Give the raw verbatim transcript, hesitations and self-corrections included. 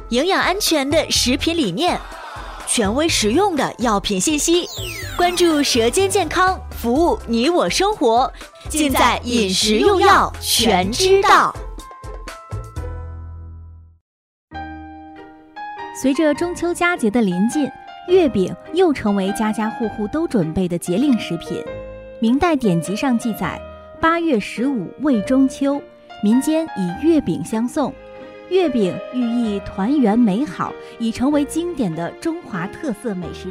营养安全的食品理念，权威实用的药品信息，关注舌尖健康，服务你我生活，尽在饮食用药全知道。 随着中秋佳节的临近，月饼又成为家家户户都准备的节令食品。明代典籍上记载，八月十五为中秋，民间以月饼相送。月饼寓意团圆美好，已成为经典的中华特色美食。